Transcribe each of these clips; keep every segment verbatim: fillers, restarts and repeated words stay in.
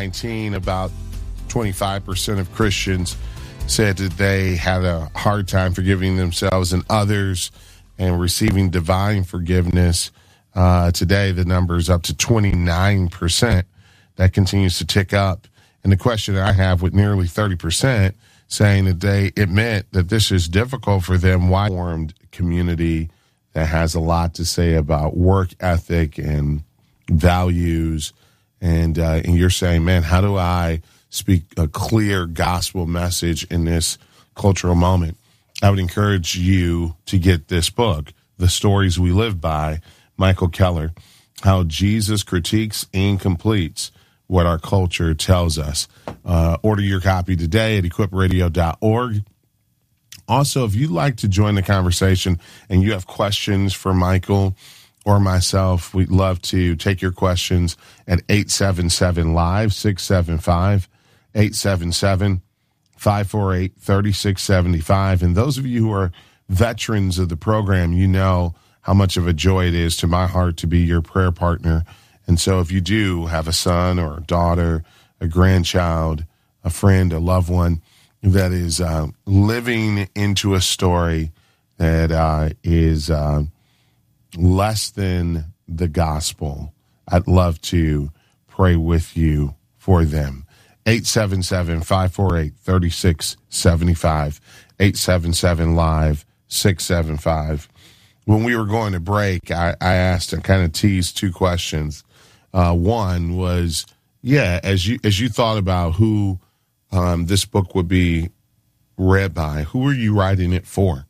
nineteen, about twenty-five percent of Christians said that they had a hard time forgiving themselves and others and receiving divine forgiveness. Uh, today, the number is up to twenty-nine percent. That continues to tick up. And the question I have with nearly thirty percent saying that they admit that this is difficult for them, why formed community that has a lot to say about work ethic and values. And, uh, and you're saying, man, how do I speak a clear gospel message in this cultural moment? I would encourage you to get this book, The Stories We Live By, Michael Keller, How Jesus Critiques and Completes What Our Culture Tells Us. Uh, order your copy today at equip radio dot org. Also, if you'd like to join the conversation and you have questions for Michael or myself, we'd love to take your questions at eight seven seven live six seven five, eight seven seven, five four eight, three six seven five. And those of you who are veterans of the program, you know how much of a joy it is to my heart to be your prayer partner. And so if you do have a son or a daughter, a grandchild, a friend, a loved one that is uh, living into a story that uh, is uh, less than the gospel, I'd love to pray with you for them. eight seven seven, five four eight, three six seven five, eight seven seven live six seven five. When we were going to break, I, I asked and kind of teased two questions. Uh, one was, yeah, as you as you thought about who um, this book would be read by, who are you writing it for?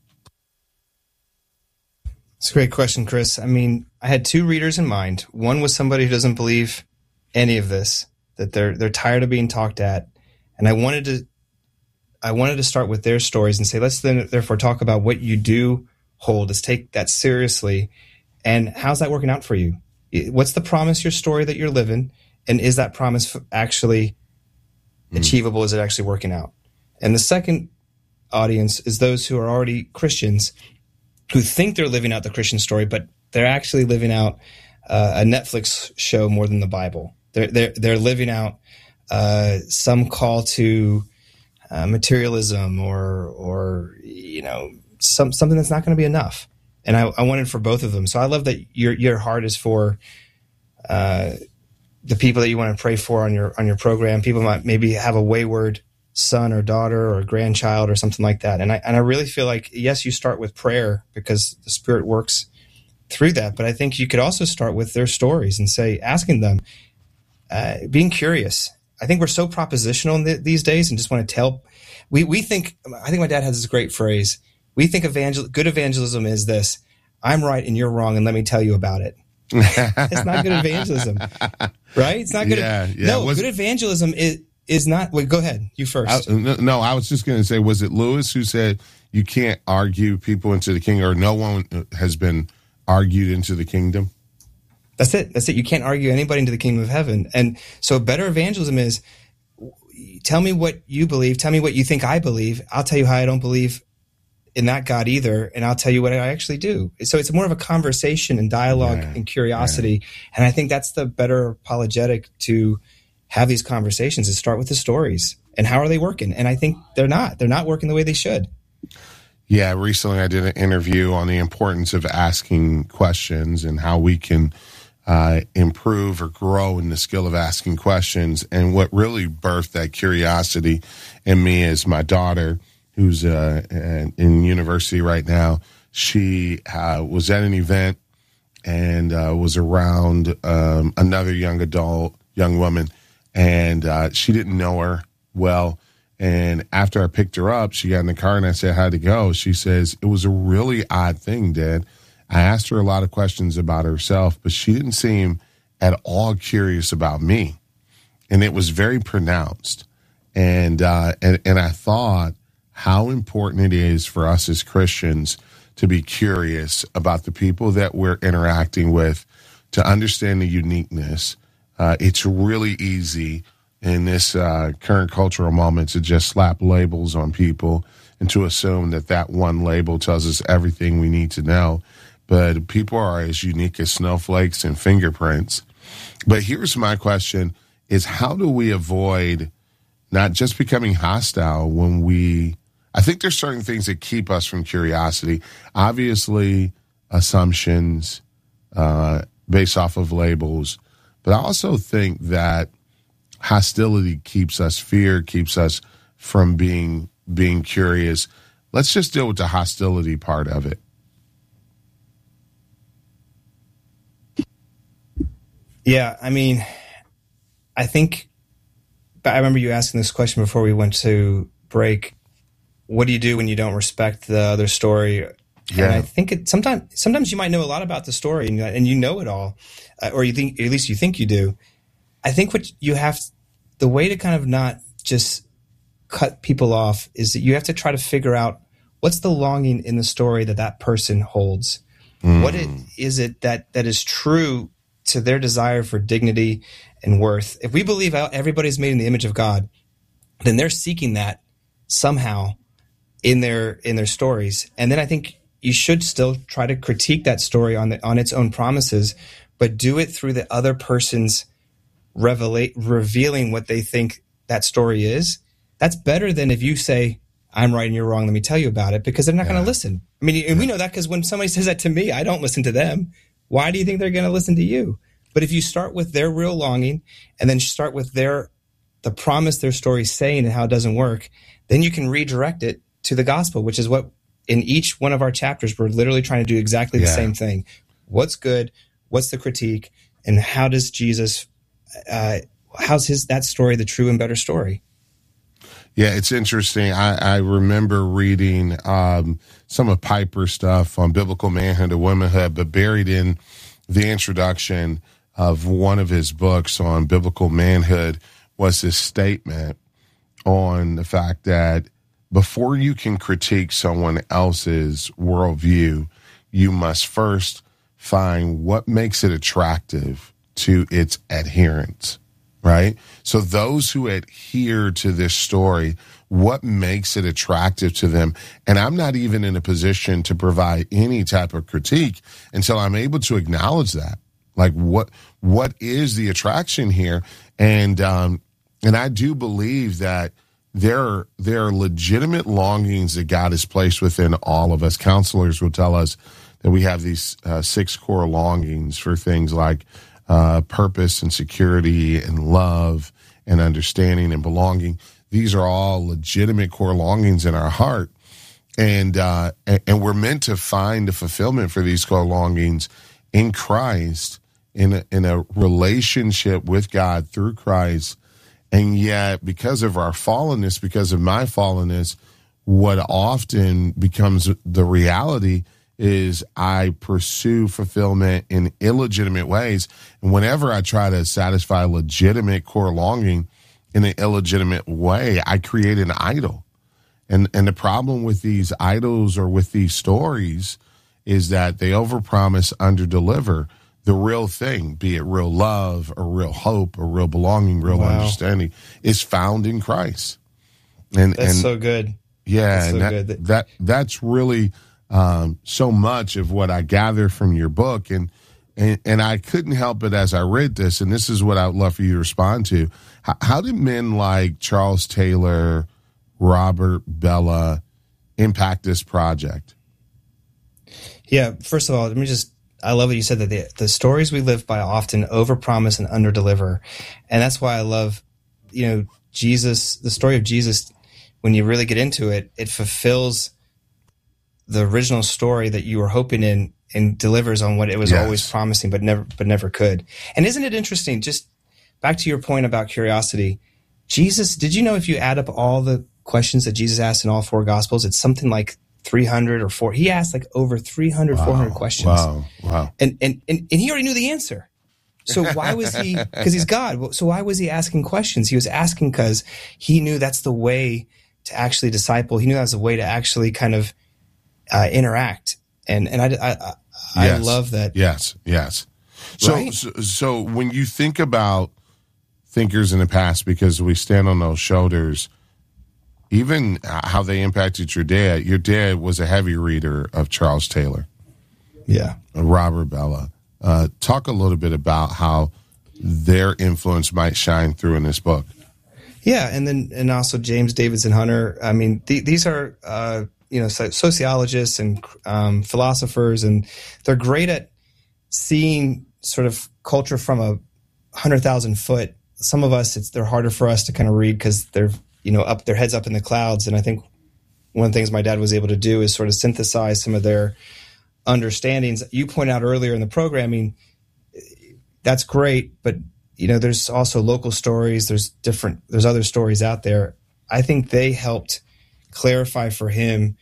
It's a great question, Chris. I mean, I had two readers in mind. One was somebody who doesn't believe any of this, that they're they're tired of being talked at, and I wanted to I wanted to start with their stories and say, let's then therefore talk about what you do hold. Let's take that seriously, and how's that working out for you? What's the promise, your story that you're living, and is that promise actually mm. achievable? Is it actually working out? And the second audience is those who are already Christians who think they're living out the Christian story, but they're actually living out uh, a Netflix show more than the Bible. They're they're they're living out uh, some call to uh, materialism or or you know some something that's not going to be enough. And I, I wanted for both of them. So I love that your your heart is for uh, the people that you want to pray for on your on your program. People might maybe have a wayward son or daughter or grandchild or something like that. And I and I really feel like, yes, you start with prayer because the Spirit works through that. But I think you could also start with their stories and say, asking them, uh, being curious. I think we're so propositional in the, these days and just want to tell. We we think. I think my dad has this great phrase. We think evangel- good evangelism is this: I'm right and you're wrong, and let me tell you about it. It's not good evangelism, right? It's not good. Yeah, yeah. No, was, good evangelism is is not. Wait, go ahead. You first. I, no, I was just going to say, was it Lewis who said you can't argue people into the kingdom, or no one has been argued into the kingdom? That's it. That's it. You can't argue anybody into the kingdom of heaven. And so, better evangelism is: tell me what you believe. Tell me what you think I believe. I'll tell you how I don't believe in that God either, and I'll tell you what I actually do. So it's more of a conversation and dialogue yeah, and curiosity. Yeah. And I think that's the better apologetic to have these conversations, is start with the stories. And how are they working? And I think they're not. They're not working the way they should. Yeah, recently I did an interview on the importance of asking questions and how we can uh, improve or grow in the skill of asking questions. And what really birthed that curiosity in me is my daughter, who's uh, in university right now. She uh, was at an event and uh, was around um, another young adult, young woman, and uh, she didn't know her well. And after I picked her up, she got in the car and I said, how'd it go? She says, it was a really odd thing, Dad. I asked her a lot of questions about herself, but she didn't seem at all curious about me. And it was very pronounced. And uh, and, and I thought, how important it is for us as Christians to be curious about the people that we're interacting with, to understand the uniqueness. Uh, it's really easy in this uh, current cultural moment to just slap labels on people and to assume that that one label tells us everything we need to know. But people are as unique as snowflakes and fingerprints. But here's my question. is how do we avoid not just becoming hostile when we, I think there's certain things that keep us from curiosity. Obviously, assumptions uh, based off of labels. But I also think that hostility keeps us, fear keeps us from being being curious. Let's just deal with the hostility part of it. Yeah, I mean, I think, I remember you asking this question before we went to break. What do you do when you don't respect the other story? Yeah. And I think it sometimes sometimes you might know a lot about the story and, and you know it all, uh, or you think, at least you think you do. I think what you have, the way to kind of not just cut people off is that you have to try to figure out what's the longing in the story that that person holds. Mm. What it, is it that that is true to their desire for dignity and worth? If we believe everybody's made in the image of God, then they're seeking that somehow in their in their stories. And then I think you should still try to critique that story on the, on its own promises, but do it through the other person's revelate, revealing what they think that story is. That's better than if you say, I'm right and you're wrong, let me tell you about it, because they're not yeah. going to listen. I mean, and we know that because when somebody says that to me, I don't listen to them. Why do you think they're going to listen to you? But if you start with their real longing and then start with their the promise their story's saying and how it doesn't work, then you can redirect it to the gospel, which is what in each one of our chapters, we're literally trying to do exactly the yeah. same thing. What's good? What's the critique? And how does Jesus, uh, how's his, that story the true and better story? Yeah, it's interesting. I, I remember reading um, some of Piper's stuff on biblical manhood and womanhood, but buried in the introduction of one of his books on biblical manhood was this statement on the fact that before you can critique someone else's worldview, you must first find what makes it attractive to its adherents, right? So those who adhere to this story, what makes it attractive to them? And I'm not even in a position to provide any type of critique until I'm able to acknowledge that. Like what what is the attraction here? And um, and I do believe that there are, there are legitimate longings that God has placed within all of us. Counselors will tell us that we have these uh, six core longings for things like uh, purpose and security and love and understanding and belonging. These are all legitimate core longings in our heart. And, uh, and we're meant to find a fulfillment for these core longings in Christ, in a, in a relationship with God through Christ. And yet, because of our fallenness, because of my fallenness, what often becomes the reality is I pursue fulfillment in illegitimate ways. And whenever I try to satisfy legitimate core longing in an illegitimate way, I create an idol. And and the problem with these idols or with these stories is that they overpromise, underdeliver. The real thing, be it real love or real hope or real belonging, real wow. understanding, is found in Christ. And that's and, so good. Yeah, that's so and that, good. that that's really um, so much of what I gather from your book. And, and and I couldn't help it as I read this, and this is what I would love for you to respond to. How, how did men like Charles Taylor, Robert Bellah impact this project? Yeah, first of all, let me just I love what you said, that the, the stories we live by often overpromise and underdeliver. And that's why I love, you know, Jesus, the story of Jesus, when you really get into it, it fulfills the original story that you were hoping in and delivers on what it was yes. always promising, but never, but never could. And isn't it interesting, just back to your point about curiosity, Jesus, did you know if you add up all the questions that Jesus asked in all four Gospels, it's something like three hundred or four. He asked like over three hundred, wow, four hundred questions. Wow. Wow. And, and, and, and he already knew the answer. So why was he, because he's God. So why was he asking questions? He was asking because he knew that's the way to actually disciple. He knew that was the way to actually kind of uh, interact. And, and I, I, I, I yes. love that. Yes. Yes. So, right? so, so when you think about thinkers in the past, because we stand on those shoulders, even how they impacted your dad. Your dad was a heavy reader of Charles Taylor. Yeah. Robert Bellah. Uh, talk a little bit about how their influence might shine through in this book. Yeah, and then and also James Davidson Hunter. I mean, th- these are uh, you know sociologists and um, philosophers, and they're great at seeing sort of culture from a hundred thousand foot. Some of us, it's they're harder for us to kind of read because they're you know up their heads up in the clouds. And I think one of the things my dad was able to do is sort of synthesize some of their understandings. You pointed out earlier in the programming, that's great, but you know, there's also local stories. There's different, there's other stories out there. I think they helped clarify for him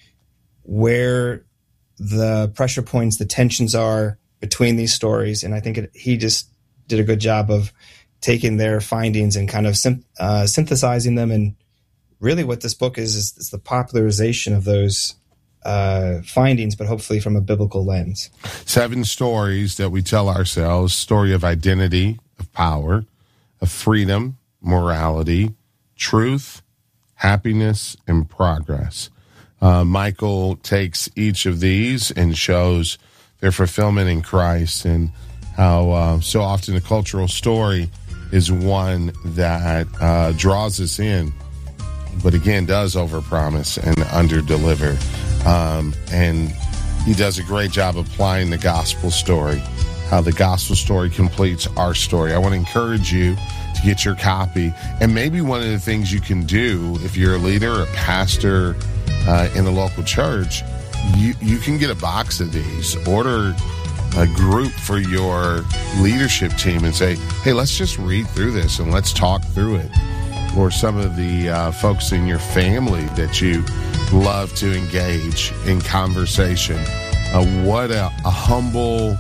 where the pressure points, the tensions are between these stories. And I think it, he just did a good job of taking their findings and kind of uh, synthesizing them. And really what this book is, is, is the popularization of those uh, findings, but hopefully from a biblical lens. Seven stories that we tell ourselves: story of identity, of power, of freedom, morality, truth, happiness, and progress. Uh, Michael takes each of these and shows their fulfillment in Christ, and how uh, so often the cultural story is one that uh, draws us in, but again does overpromise and underdeliver. Um, and he does a great job applying the gospel story, how the gospel story completes our story. I want to encourage you to get your copy. And maybe one of the things you can do if you're a leader or a pastor uh, in a local church, you, you can get a box of these, order a group for your leadership team and say, hey, let's just read through this and let's talk through it. Or some of the uh, folks in your family that you love to engage in conversation. Uh, what a, a humble,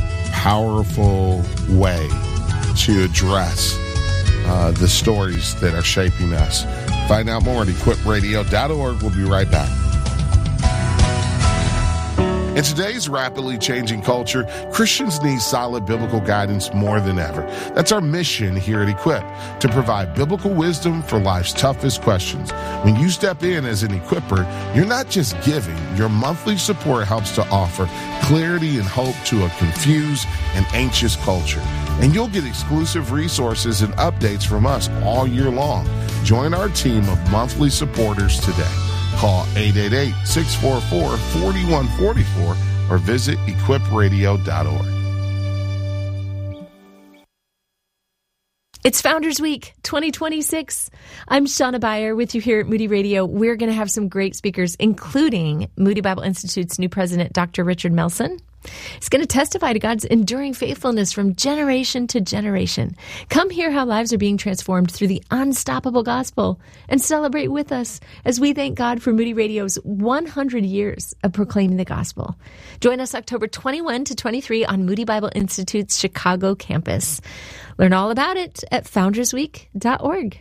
powerful way to address uh, the stories that are shaping us. Find out more at equip radio dot org. We'll be right back. In today's rapidly changing culture, Christians need solid biblical guidance more than ever. That's our mission here at Equip, to provide biblical wisdom for life's toughest questions. When you step in as an equipper, you're not just giving. Your monthly support helps to offer clarity and hope to a confused and anxious culture. And you'll get exclusive resources and updates from us all year long. Join our team of monthly supporters today. Call eight eight eight, six four four, four one four four or visit equip radio dot org. It's Founders Week twenty twenty-six. I'm Shauna Beyer with you here at Moody Radio. We're going to have some great speakers, including Moody Bible Institute's new president, Doctor Richard Melson. He's going to testify to God's enduring faithfulness from generation to generation. Come hear how lives are being transformed through the unstoppable gospel and celebrate with us as we thank God for Moody Radio's one hundred years of proclaiming the gospel. Join us October twenty-first to twenty-third on Moody Bible Institute's Chicago campus. Learn all about it at founders week dot org.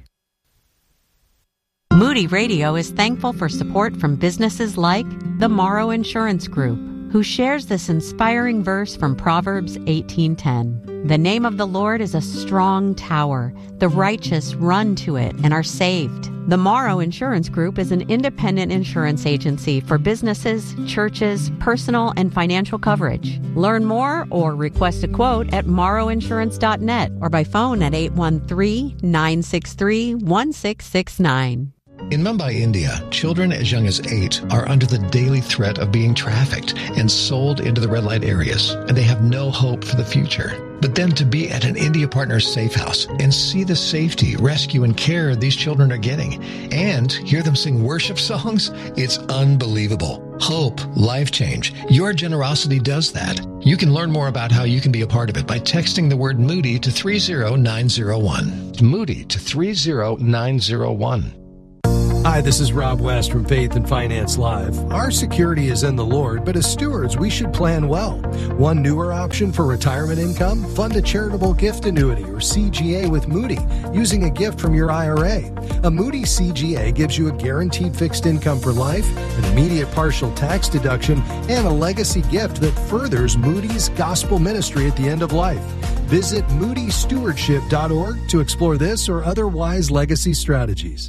Moody Radio is thankful for support from businesses like the Morrow Insurance Group, who shares this inspiring verse from Proverbs eighteen ten. The name of the Lord is a strong tower. The righteous run to it and are saved. The Morrow Insurance Group is an independent insurance agency for businesses, churches, personal and financial coverage. Learn more or request a quote at morrow insurance dot net or by phone at eight one three, nine six three, one six six nine. In Mumbai, India, children as young as eight are under the daily threat of being trafficked and sold into the red light areas, and they have no hope for the future. But then to be at an India Partners safe house and see the safety, rescue, and care these children are getting, and hear them sing worship songs, it's unbelievable. Hope, life change. Your generosity does that. You can learn more about how you can be a part of it by texting the word Moody to three zero nine zero one. Moody to three zero nine zero one. Hi, this is Rob West from Faith and Finance Live. Our security is in the Lord, but as stewards, we should plan well. One newer option for retirement income: fund a charitable gift annuity or C G A with Moody using a gift from your I R A. A Moody C G A gives you a guaranteed fixed income for life, an immediate partial tax deduction, and a legacy gift that furthers Moody's gospel ministry at the end of life. Visit moody stewardship dot org to explore this or other wise legacy strategies.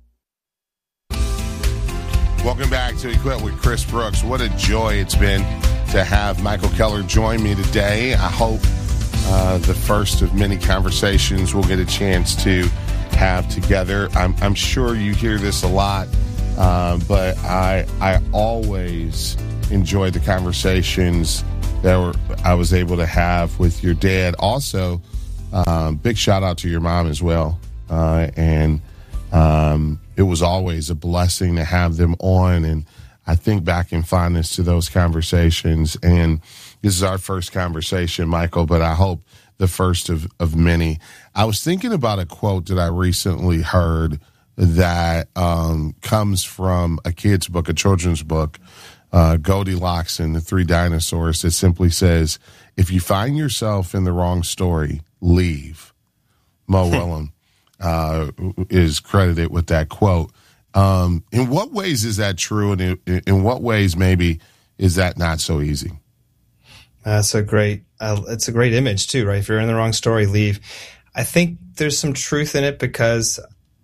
Welcome back to Equip with Chris Brooks. What a joy it's been to have Michael Keller join me today. I hope uh, the first of many conversations we'll get a chance to have together. I'm, I'm sure you hear this a lot, uh, but I I always enjoy the conversations that were, I was able to have with your dad. Also, um, big shout out to your mom as well. Uh, and um, it was always a blessing to have them on. And I think back in fondness to those conversations. And this is our first conversation, Michael, but I hope the first of, of many. I was thinking about a quote that I recently heard that um, comes from a kid's book, a children's book, uh, Goldilocks and the Three Dinosaurs, that simply says, if you find yourself in the wrong story, leave. Mo Willem uh, is credited with that quote. Um, in what ways is that true, and in, in what ways maybe is that not so easy? That's a great, uh, it's a great image too, right? If you're in the wrong story, leave. I think there's some truth in it because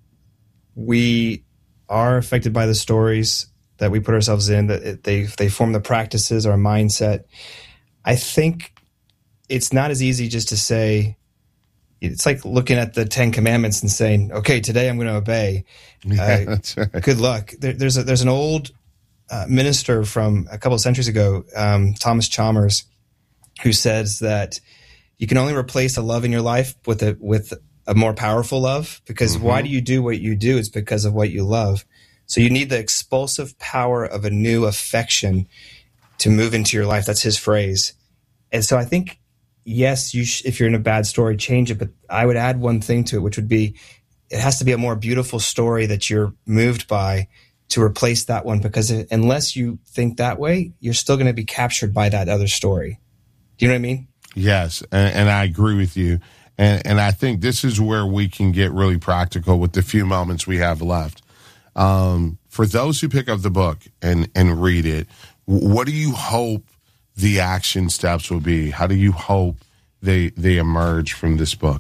we are affected by the stories that we put ourselves in, that it, they they form the practices, our mindset. I think it's not as easy just to say, it's like looking at the Ten Commandments and saying, okay, today I'm going to obey. Yeah, uh, that's right. Good luck. There, there's a, there's an old uh, minister from a couple of centuries ago, um, Thomas Chalmers, who says that you can only replace a love in your life with a with a more powerful love, because mm-hmm. why do you do what you do? It's because of what you love. So you need the expulsive power of a new affection to move into your life. That's his phrase. And so I think, yes, you sh- if you're in a bad story, change it. But I would add one thing to it, which would be, it has to be a more beautiful story that you're moved by to replace that one, because it, unless you think that way, you're still going to be captured by that other story. Do you know what I mean? Yes, and, and I agree with you. And, and I think this is where we can get really practical with the few moments we have left. Um, for those who pick up the book and, and read it, what do you hope the action steps will be? How do you hope they they emerge from this book?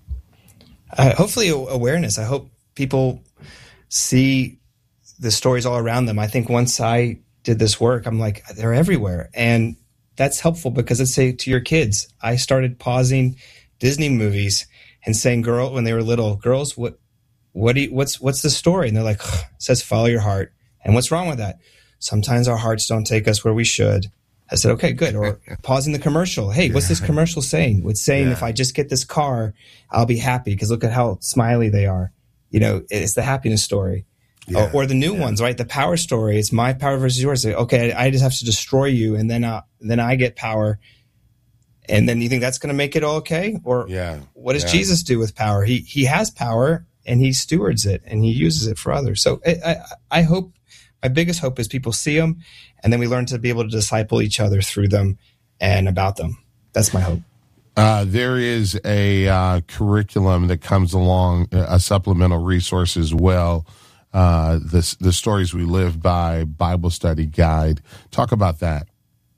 Uh, hopefully awareness. I hope people see the stories all around them. I think once I did this work, I'm like, they're everywhere. And that's helpful because let's say to your kids, I started pausing Disney movies and saying, girl, when they were little, girls, what, what do you, what's, what's the story? And they're like, it says, follow your heart. And what's wrong with that? Sometimes our hearts don't take us where we should. I said, okay, good. Or pausing the commercial. Hey, what's this commercial saying? It's saying, yeah. if I just get this car, I'll be happy because look at how smiley they are. You know, it's the happiness story. Yeah. Or, or the new yeah. ones, right? The power story. It's my power versus yours. Okay, I just have to destroy you, and then uh, then I get power. And then you think that's going to make it all okay? Or yeah. what does yeah. Jesus do with power? He he has power, and he stewards it, and he uses it for others. So I, I, I hope, my biggest hope is people see them, and then we learn to be able to disciple each other through them and about them. That's my hope. Uh, there is a uh, curriculum that comes along, a supplemental resource as well. Uh, the, the Stories We Live By Bible Study Guide. Talk about that.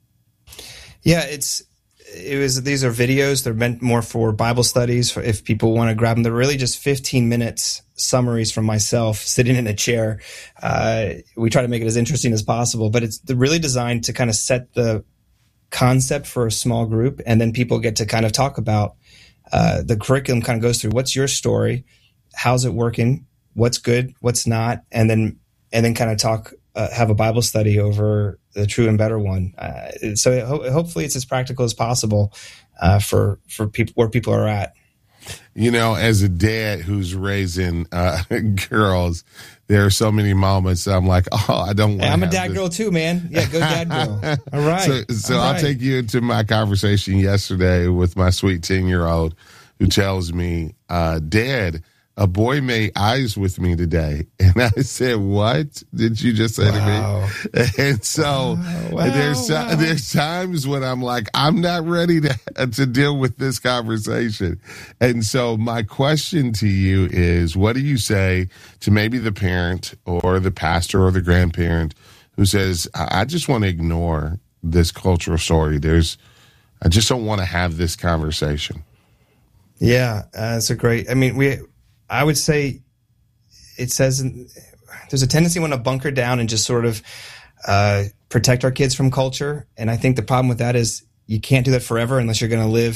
Yeah, it's it was. These are videos. They're meant more for Bible studies. For if people want to grab them, they're really just fifteen minutes summaries from myself sitting in a chair. Uh, we try to make it as interesting as possible, but it's really designed to kind of set the concept for a small group, and then people get to kind of talk about uh, the curriculum. Kind of goes through what's your story, how's it working, what's good, what's not, and then and then kind of talk, uh, have a Bible study over the true and better one. Uh, so it, ho- hopefully it's as practical as possible uh, for for people where people are at. You know, as a dad who's raising uh, girls, there are so many moments that I'm like, oh, I don't want. Hey, I'm a dad this. girl too, man. Yeah, go dad girl. All right. So, so All I'll right. take you into my conversation yesterday with my sweet ten year old who tells me, uh, Dad, a boy made eyes with me today. And I said, what did you just say wow. to me? And so wow, wow, there's wow. there's times when I'm like, I'm not ready to to deal with this conversation. And so my question to you is, what do you say to maybe the parent or the pastor or the grandparent who says, I just want to ignore this cultural story. There's, I just don't want to have this conversation. Yeah, uh, it's a great, I mean, we, I would say it says in, there's a tendency we want to bunker down and just sort of uh, protect our kids from culture. And I think the problem with that is you can't do that forever unless you're going to live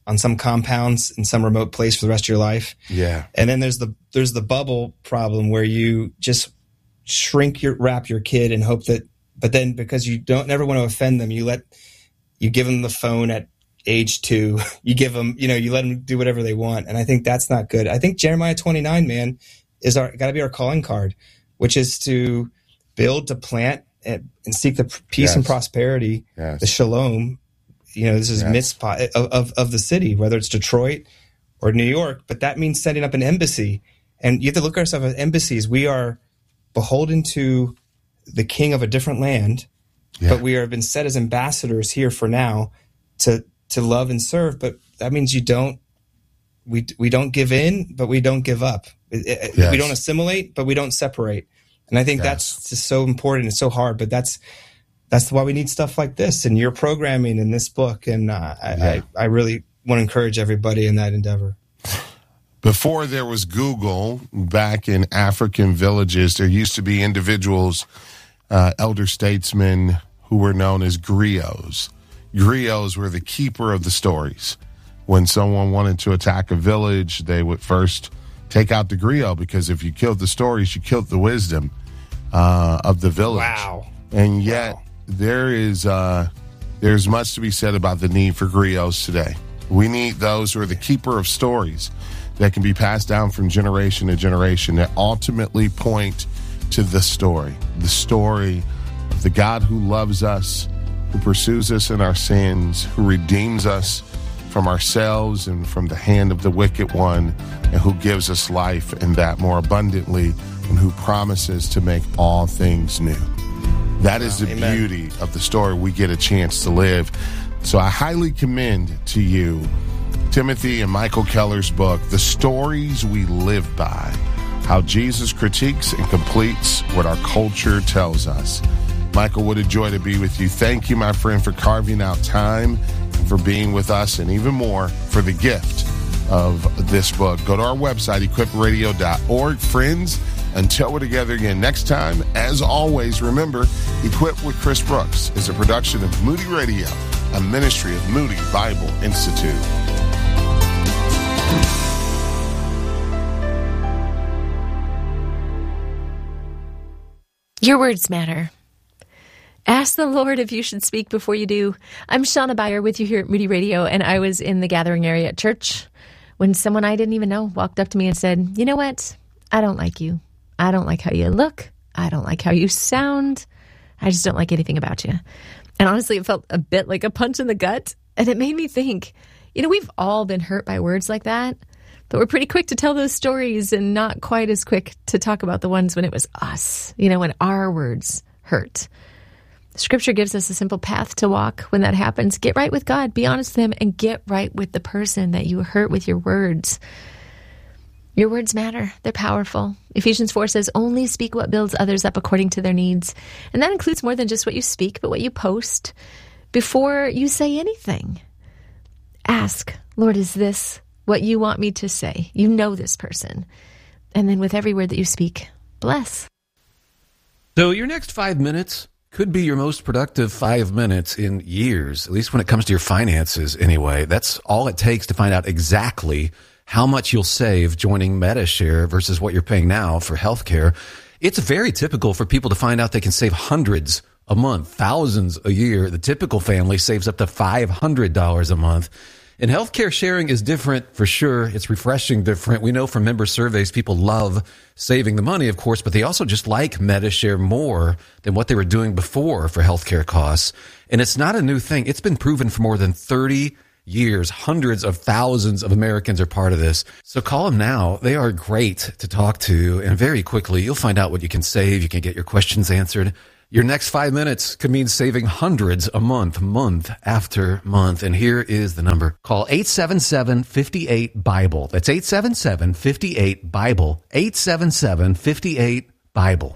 on some compounds in some remote place for the rest of your life. Yeah. And then there's the there's the bubble problem where you just shrink your wrap your kid and hope that, but then because you don't never want to offend them, you let you give them the phone at age two. You give them, you know, you let them do whatever they want, and I think that's not good. I think Jeremiah twenty-nine, man, is our got to be our calling card, which is to build, to plant, and, and seek the peace yes. and prosperity, yes. the shalom. You know, this is yes. mitzvah of, of of the city, whether it's Detroit or New York. But that means setting up an embassy, and you have to look at ourselves as embassies. We are beholden to the king of a different land, yeah. but we have been set as ambassadors here for now to to love and serve. But that means you don't we we don't give in, but we don't give up. Yes. We don't assimilate, but we don't separate. And I think yes. that's just so important. It's so hard, but that's that's why we need stuff like this and your programming in this book. And uh, I, yeah. I I really want to encourage everybody in that endeavor. Before there was Google, back in African villages, there used to be individuals, uh, elder statesmen, who were known as griots. Griots were the keeper of the stories. When someone wanted to attack a village, they would first take out the griot, because if you killed the stories, you killed the wisdom uh, of the village. Wow. And yet, wow. there is uh, there's much to be said about the need for griots today. We need those who are the keeper of stories that can be passed down from generation to generation, that ultimately point to the story, the story of the God who loves us, who pursues us in our sins, who redeems us from ourselves and from the hand of the wicked one, and who gives us life and that more abundantly, and who promises to make all things new. That is the Amen. Beauty of the story we get a chance to live. So I highly commend to you Timothy and Michael Keller's book, The Stories We Live By, How Jesus Critiques and Completes What Our Culture Tells Us. Michael, what a joy to be with you. Thank you, my friend, for carving out time and for being with us, and even more for the gift of this book. Go to our website, equip radio dot org. Friends, until we're together again next time, as always, remember, Equip with Chris Brooks is a production of Moody Radio, a ministry of Moody Bible Institute. Your words matter. Ask the Lord if you should speak before you do. I'm Shauna Beyer with you here at Moody Radio, and I was in the gathering area at church when someone I didn't even know walked up to me and said, you know what? I don't like you. I don't like how you look. I don't like how you sound. I just don't like anything about you. And honestly, it felt a bit like a punch in the gut, and it made me think, you know, we've all been hurt by words like that, but we're pretty quick to tell those stories and not quite as quick to talk about the ones when it was us, you know, when our words hurt. Scripture gives us a simple path to walk when that happens. Get right with God, be honest with Him, and get right with the person that you hurt with your words. Your words matter. They're powerful. Ephesians four says, only speak what builds others up according to their needs. And that includes more than just what you speak, but what you post before you say anything. Ask, Lord, is this what you want me to say? You know this person. And then with every word that you speak, bless. So your next five minutes could be your most productive five minutes in years, at least when it comes to your finances anyway. That's all it takes to find out exactly how much you'll save joining Medi-Share versus what you're paying now for healthcare. It's very typical for people to find out they can save hundreds a month, thousands a year. The typical family saves up to five hundred dollars a month. And healthcare sharing is different for sure. It's refreshing different. We know from member surveys, people love saving the money, of course, but they also just like Medi-Share more than what they were doing before for healthcare costs. And it's not a new thing. It's been proven for more than thirty years. Hundreds of thousands of Americans are part of this. So call them now. They are great to talk to. And very quickly, you'll find out what you can save. You can get your questions answered. Your next five minutes could mean saving hundreds a month, month after month. And here is the number. Call eight seven seven, five eight, BIBLE. That's eight seven seven, five eight, BIBLE. eight seven seven, five eight, BIBLE.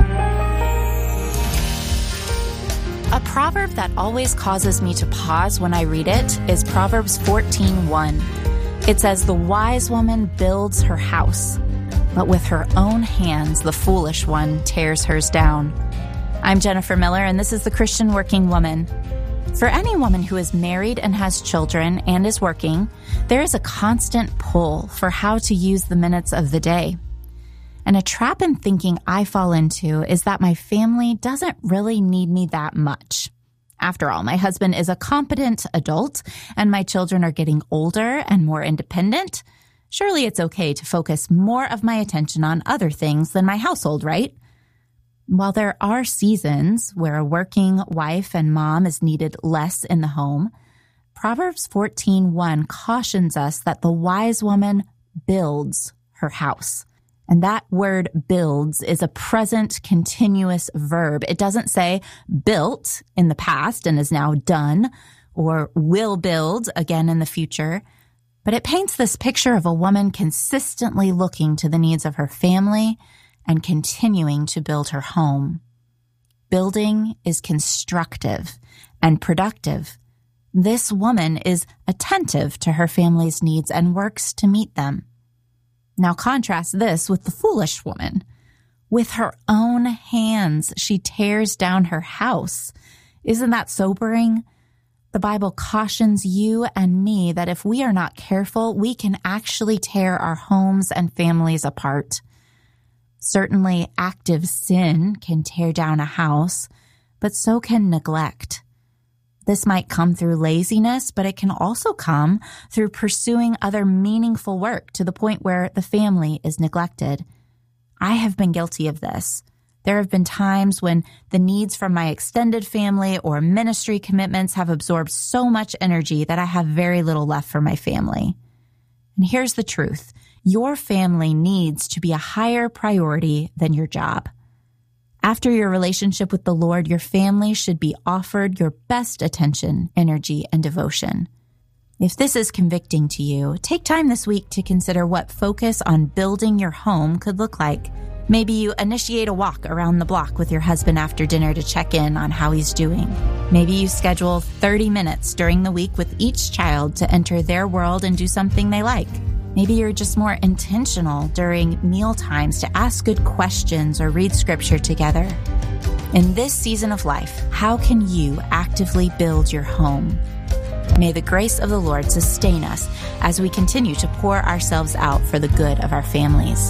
A proverb that always causes me to pause when I read it is Proverbs fourteen one. It says, the wise woman builds her house, but with her own hands the foolish one tears hers down. I'm Jennifer Miller, and this is The Christian Working Woman. For any woman who is married and has children and is working, there is a constant pull for how to use the minutes of the day. And a trap in thinking I fall into is that my family doesn't really need me that much. After all, my husband is a competent adult and my children are getting older and more independent. Surely it's okay to focus more of my attention on other things than my household, right? While there are seasons where a working wife and mom is needed less in the home, Proverbs fourteen one cautions us that the wise woman builds her house. And that word builds is a present continuous verb. It doesn't say built in the past and is now done, or will build again in the future. But it paints this picture of a woman consistently looking to the needs of her family and continuing to build her home. Building is constructive and productive. This woman is attentive to her family's needs and works to meet them. Now contrast this with the foolish woman. With her own hands, she tears down her house. Isn't that sobering? The Bible cautions you and me that if we are not careful, we can actually tear our homes and families apart. Certainly, active sin can tear down a house, but so can neglect. This might come through laziness, but it can also come through pursuing other meaningful work to the point where the family is neglected. I have been guilty of this. There have been times when the needs from my extended family or ministry commitments have absorbed so much energy that I have very little left for my family. And here's the truth. Your family needs to be a higher priority than your job. After your relationship with the Lord, your family should be offered your best attention, energy, and devotion. If this is convicting to you, take time this week to consider what focus on building your home could look like. Maybe you initiate a walk around the block with your husband after dinner to check in on how he's doing. Maybe you schedule thirty minutes during the week with each child to enter their world and do something they like. Maybe you're just more intentional during meal times to ask good questions or read scripture together. In this season of life, how can you actively build your home? May the grace of the Lord sustain us as we continue to pour ourselves out for the good of our families.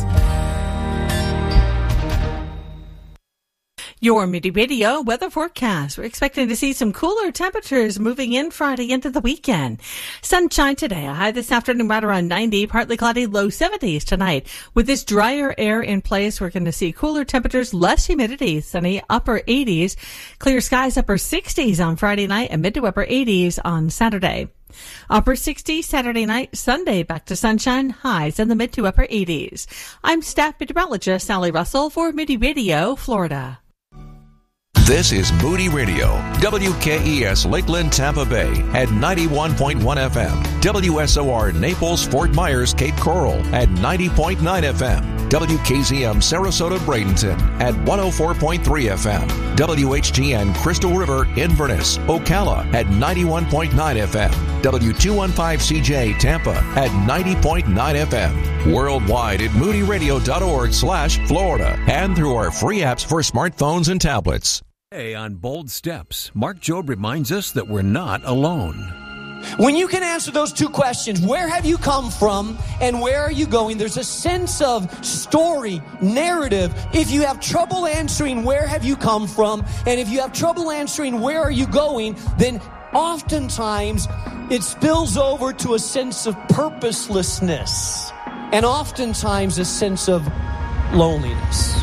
Your Moody Radio weather forecast. We're expecting to see some cooler temperatures moving in Friday into the weekend. Sunshine today, a high this afternoon right around ninety, partly cloudy, low seventies tonight. With this drier air in place, we're going to see cooler temperatures, less humidity, sunny upper eighties, clear skies upper sixties on Friday night, and mid to upper eighties on Saturday. Upper sixties Saturday night, Sunday back to sunshine, highs in the mid to upper eighties. I'm staff meteorologist Sally Russell for Moody Radio, Florida. This is Moody Radio, W K E S Lakeland, Tampa Bay at ninety-one point one F M, W S O R Naples, Fort Myers, Cape Coral at ninety point nine F M, W K Z M Sarasota, Bradenton at one oh four point three F M, W H G N Crystal River, Inverness, Ocala at ninety-one point nine F M, W two fifteen C J Tampa at ninety point nine F M, worldwide at moody radio dot org slash Florida, and through our free apps for smartphones and tablets. Today on Bold Steps, Mark Jobe reminds us that we're not alone. When you can answer those two questions, where have you come from and where are you going? There's a sense of story, narrative. If you have trouble answering where have you come from, and if you have trouble answering where are you going, then oftentimes it spills over to a sense of purposelessness and oftentimes a sense of loneliness.